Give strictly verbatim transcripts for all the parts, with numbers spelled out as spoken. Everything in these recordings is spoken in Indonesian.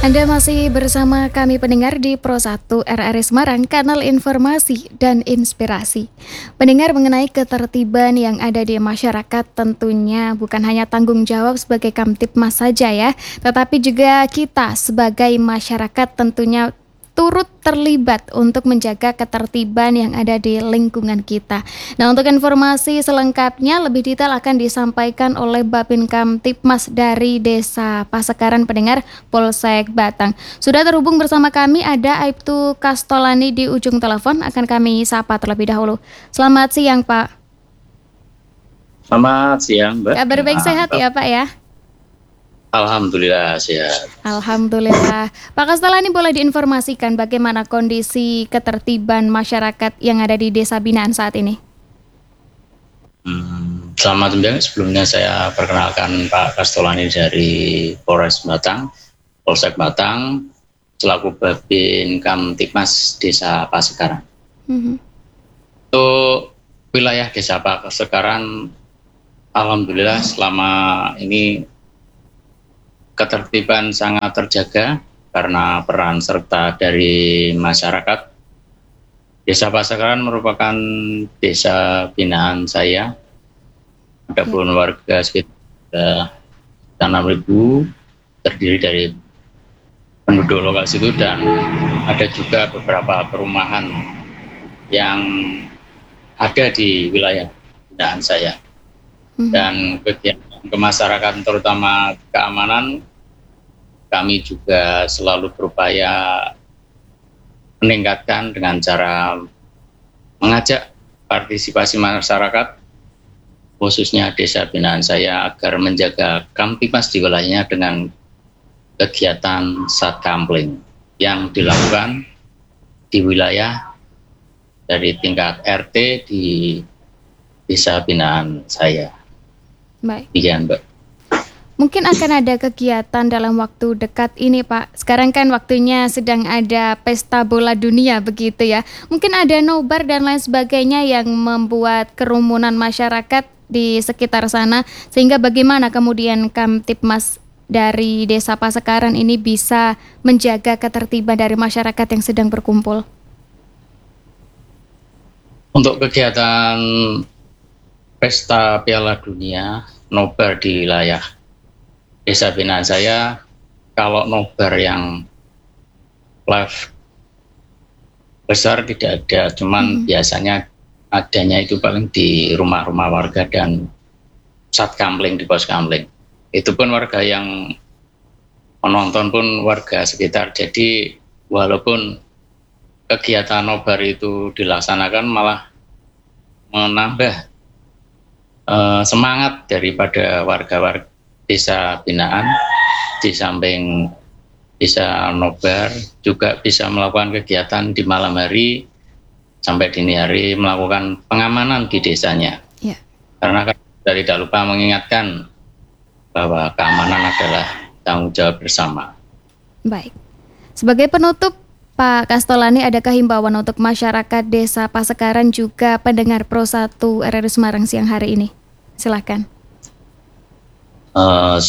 Anda masih bersama kami pendengar di Pro satu R R I Semarang, kanal informasi dan inspirasi. Pendengar, mengenai ketertiban yang ada di masyarakat tentunya bukan hanya tanggung jawab sebagai Kamtibmas saja ya, tetapi juga kita sebagai masyarakat tentunya turut terlibat untuk menjaga ketertiban yang ada di lingkungan kita. Nah, untuk informasi selengkapnya lebih detail akan disampaikan oleh Babin Kamtibmas dari Desa Pasekaran, pendengar, Polsek Batang. Sudah terhubung bersama kami ada Aibtu Kastolani di ujung telepon, akan kami sapa terlebih dahulu. Selamat siang, Pak. Selamat siang, Mbak. Kabar baik, sehat ya, Pak ya? Alhamdulillah sehat. Alhamdulillah. Pak Kastolani, boleh diinformasikan bagaimana kondisi ketertiban masyarakat yang ada di Desa Binaan saat ini? Hmm, selamat siang. Sebelumnya saya perkenalkan Pak Kastolani dari Polres Batang, Polsek Batang, selaku Babin Kamtibmas Desa Pasekaran. Mm-hmm. Untuk wilayah Desa Pasekaran, alhamdulillah selama ini ketertiban sangat terjaga karena peran serta dari masyarakat. Desa Pasekaran merupakan desa binaan saya. Ada pun warga sekitar enam ribu, terdiri dari penduduk lokal situ, dan ada juga beberapa perumahan yang ada di wilayah binaan saya. Dan kegiatan kemasyarakatan terutama keamanan, kami juga selalu berupaya meningkatkan dengan cara mengajak partisipasi masyarakat, khususnya desa binaan saya, agar menjaga Kamtibmas di wilayahnya dengan kegiatan satkamling yang dilakukan di wilayah dari tingkat R T di desa binaan saya. Baik. Iya, Mbak. Mungkin akan ada kegiatan dalam waktu dekat ini, Pak. Sekarang kan waktunya sedang ada pesta bola dunia begitu ya. Mungkin ada nobar dan lain sebagainya yang membuat kerumunan masyarakat di sekitar sana, sehingga bagaimana kemudian Kamtibmas dari Desa Pasekaran ini bisa menjaga ketertiban dari masyarakat yang sedang berkumpul? Untuk kegiatan pesta Piala Dunia nobar di wilayah desa binaan saya, kalau nobar yang live besar tidak ada, cuman hmm. biasanya adanya itu paling di rumah-rumah warga dan satkamling di pos kamling. Itu pun warga yang menonton pun warga sekitar. Jadi walaupun kegiatan nobar itu dilaksanakan, malah menambah Uh, semangat daripada warga-warga desa binaan. Di samping bisa nobar, juga bisa melakukan kegiatan di malam hari sampai dini hari, melakukan pengamanan di desanya. Yeah. Karena kita tidak lupa mengingatkan bahwa keamanan adalah tanggung jawab bersama. Baik. Sebagai penutup, Pak Kastolani, adakah himbauan untuk masyarakat Desa Pasekaran juga pendengar Pro satu R R I Semarang siang hari ini? Silakan. Uh,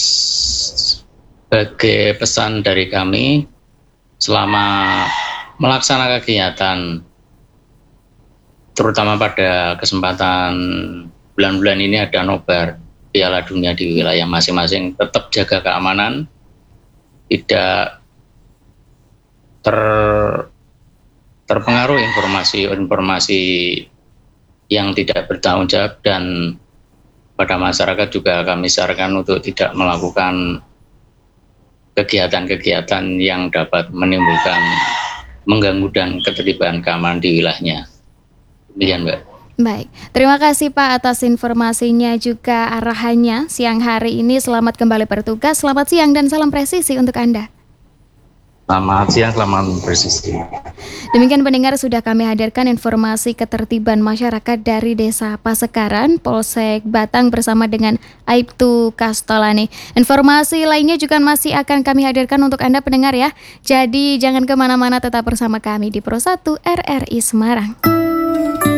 sebagai pesan dari kami, selama melaksanakan kegiatan, terutama pada kesempatan bulan-bulan ini ada nobar Piala Dunia di wilayah masing-masing, tetap jaga keamanan, tidak ter terpengaruh informasi-informasi yang tidak bertanggung jawab, dan pada masyarakat juga kami sarankan untuk tidak melakukan kegiatan-kegiatan yang dapat menimbulkan mengganggu dan ketertiban keamanan di wilayahnya. Demikian, Mbak. Baik, terima kasih Pak atas informasinya juga arahannya siang hari ini. Selamat kembali bertugas, selamat siang dan salam presisi untuk Anda. Selamat siang, selamat presisi. Demikian pendengar, sudah kami hadirkan informasi ketertiban masyarakat dari Desa Pasekaran, Polsek Batang bersama dengan Aibtu Kastolani. Informasi lainnya juga masih akan kami hadirkan untuk Anda pendengar ya. Jadi jangan kemana-mana, tetap bersama kami di Pro satu R R I Semarang.